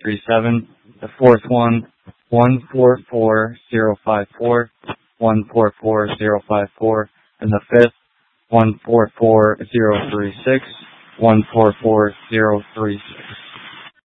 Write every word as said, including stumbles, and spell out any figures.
three seven. The fourth one, one four four zero five four, one four four zero five four, and the fifth, one four four zero three six, one four four zero three six.